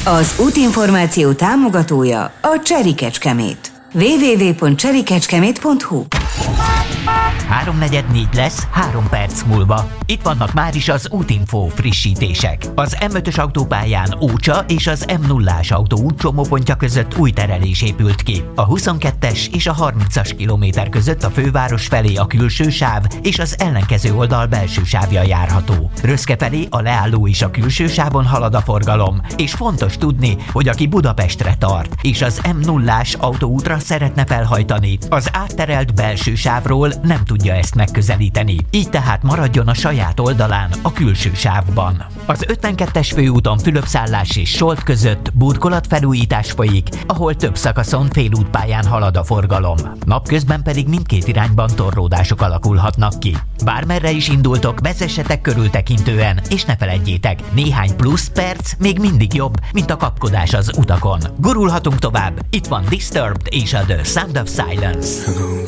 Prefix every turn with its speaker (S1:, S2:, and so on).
S1: Az útinformáció támogatója a Cseri Kecskemét. www.cserikecskemét.hu
S2: 3:44 lesz 3 perc múlva. Itt vannak már is az Útinfo frissítések. Az M5-ös autópályán Ócsa és az M0-ás autóút csomópontja között új terelés épült ki. A 22-es és a 30-as kilométer között a főváros felé a külső sáv és az ellenkező oldal belső sávja járható. Röszke felé a leálló és a külső sávon halad a forgalom, és fontos tudni, hogy aki Budapestre tart és az M0-ás autóútra szeretne felhajtani, az átterelt belső sávról nem tudja ezt megközelíteni. Így tehát maradjon a saját oldalán, a külső sávban. Az 52-es főúton Fülöpszállás és Solt között burkolatfelújítás folyik, ahol több szakaszon félútpályán halad a forgalom. Napközben pedig mindkét irányban torlódások alakulhatnak ki. Bármerre is indultok, vezessetek körültekintően, és ne feledjétek, néhány plusz perc még mindig jobb, mint a kapkodás az utakon. Gurulhatunk tovább, itt van Disturbed és a The Sound of Silence.